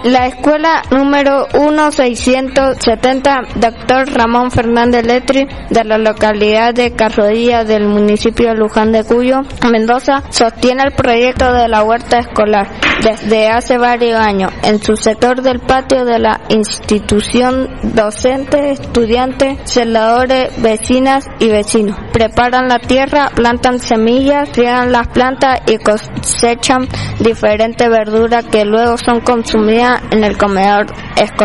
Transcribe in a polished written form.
La escuela número 1670, Dr. Ramón Fernández Letri, de la localidad de Carrodilla del municipio de Luján de Cuyo, Mendoza, sostiene el proyecto de la huerta escolar desde hace varios años. En su sector del patio de la institución, docentes, estudiantes, celadores, vecinas y vecinos preparan la tierra, plantan semillas, riegan las plantas y cosechan diferentes verduras que luego son consumidas en el comedor escolar.